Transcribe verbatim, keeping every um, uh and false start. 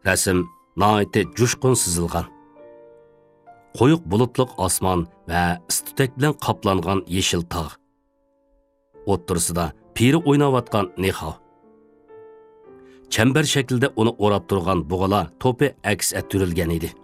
Rasm naiti jushqun sızılgan. Qo'yiq bulutliq osmon va istutak bilan qoplangan yeshil tog'. O'ttirisida piri o'ynayotgan Nexo. Chambar shaklida uni o'rab turgan bug'alar to'pi aks ettirilgan edi.